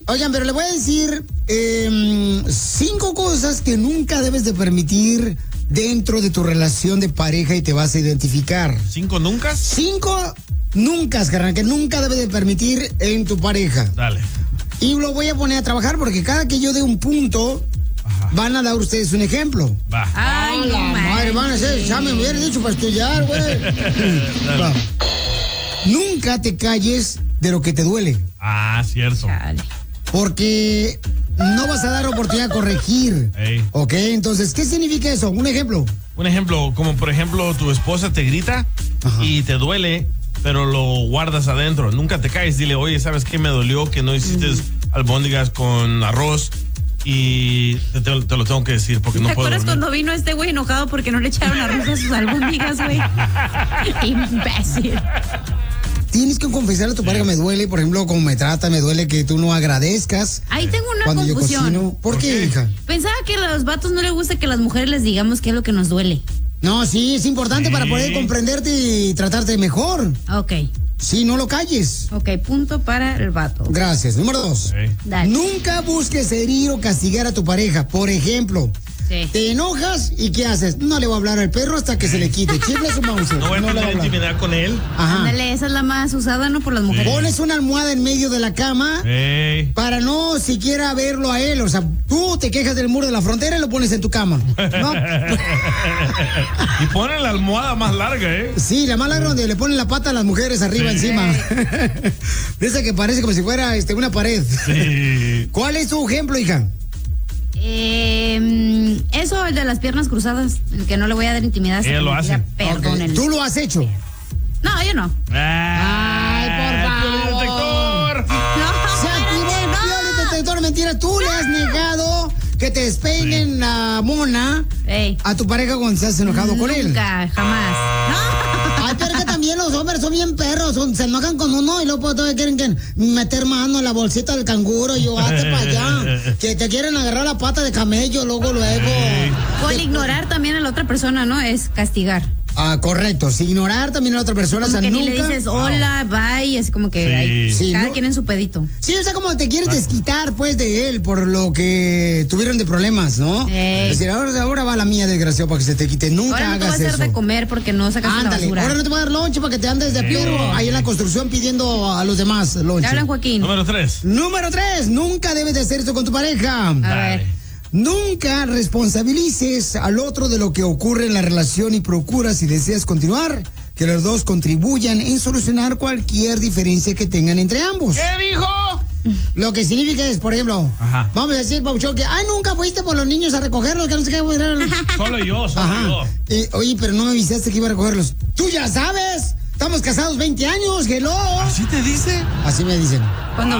Oigan, pero le voy a decir 5 cosas que nunca debes de permitir dentro de tu relación de pareja y te vas a identificar. ¿5 nunca? 5 nunca, carnal, que nunca debes de permitir en tu pareja. Dale. Y lo voy a poner a trabajar porque cada que yo dé un punto, van a dar ustedes un ejemplo. Va. Ay, no, madre, van a hacer examen, me hubieran dicho para estudiar, güey. Va. Nunca te calles de lo que te duele. Ah, cierto. Chale. Porque no vas a dar oportunidad a corregir. Ey. ¿Ok? Entonces, ¿qué significa eso? Un ejemplo. Un ejemplo, como por ejemplo tu esposa te grita y te duele, pero lo guardas adentro. Nunca te caes, dile, oye, ¿sabes qué? Me dolió que no hiciste albóndigas con arroz y te lo tengo que decir porque no ¿Te puedo acuerdas dormir. cuando vino este güey enojado porque no le echaron arroz a sus albóndigas, güey? Imbécil. Tienes que confesarle a tu pareja, me duele, por ejemplo, cómo me trata, me duele que tú no agradezcas. Ahí tengo una cuando confusión. yo cocino. ¿Por qué, hija? Pensaba que a los vatos no les gusta que las mujeres les digamos qué es lo que nos duele. No, sí, es importante para poder comprenderte y tratarte mejor. Ok. Sí, no lo calles. Ok, punto para el vato. Gracias. Número 2. Ey. Dale. Nunca busques herir o castigar a tu pareja. Por ejemplo, Sí. te enojas y ¿qué haces? No le voy a hablar al perro hasta que se le quite. Chifle su mouse. No voy a le tener hablar. intimidad con él. Ajá. Ándale, esa es la más usada, ¿no? Por las mujeres. Pones una almohada en medio de la cama Ey. para no siquiera verlo a él. O sea, tú te quejas del muro de la frontera y lo pones en tu cama. No. Y ponen la almohada más larga, ¿eh? Sí, la mala donde le ponen la pata a las mujeres arriba encima. Esa que parece como si fuera una pared. Sí. ¿Cuál es tu ejemplo, hija? Eso, el de las piernas cruzadas, el que no le voy a dar intimidad. Ella lo hace. Perdónenme. ¿Tú lo has hecho? No, yo no. Ay, por favor. Detector. Se activó el piolín detector, mentira. Tú le has negado que te despeinen la mona Ey. a tu pareja cuando estás enojado con él. Nunca, jamás. Ay, pero que también los hombres son bien perros, se enojan con uno y luego todavía quieren que meter mano en la bolsita del canguro y yo, hazte para allá. Que te quieren agarrar la pata de camello luego. O el ignorar también a la otra persona, ¿no? Es castigar. Ah, correcto. Si ignorar también a la otra persona, Como o sea, que nunca. ni le dices hola, bye, es como que Sí. ahí, Sí, cada ¿no? quien en su pedito. Sí, o sea, como te quieres desquitar, pues, de él por lo que tuvieron de problemas, ¿no? Ey. Es decir, ahora va la mía, desgraciado, para que se te quite. Nunca Ahora no te voy a hagas hacer eso. de comer porque no sacaste la Ándale, basura. ahora no te voy a dar lonche para que te andes de perro ahí en la construcción pidiendo a los demás ¿Te lonche. hablan, Joaquín? Número 3. Número 3, nunca debes de hacer esto con tu pareja. A ver. Nunca responsabilices al otro de lo que ocurre en la relación y procura, si deseas continuar, que los dos contribuyan en solucionar cualquier diferencia que tengan entre ambos. ¿Qué dijo? Lo que significa es, por ejemplo, Ajá. vamos a decir, Pauchón, que nunca fuiste por los niños a recogerlos, que no sé qué. Solo yo. Ajá. Oye, pero no me avisaste que iba a recogerlos. Tú ya sabes, estamos casados 20 años, hello. ¿Así te dice? Así me dicen. Cuando